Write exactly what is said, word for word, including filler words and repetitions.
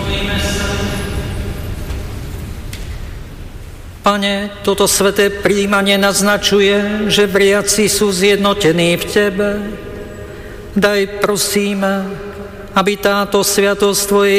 Pane, toto sväté prijímanie naznačuje, že veriaci sú zjednotení v Tebe. Daj, prosíme, aby táto sviatosť Tvojej